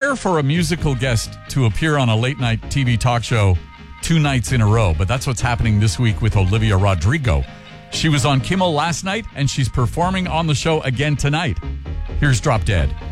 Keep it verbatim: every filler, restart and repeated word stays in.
rare for a musical guest to appear on a late-night T V talk show two nights in a row, but that's what's happening this week with Olivia Rodrigo. She was on Kimmel last night, and she's performing on the show again tonight. Here's Drop Dead.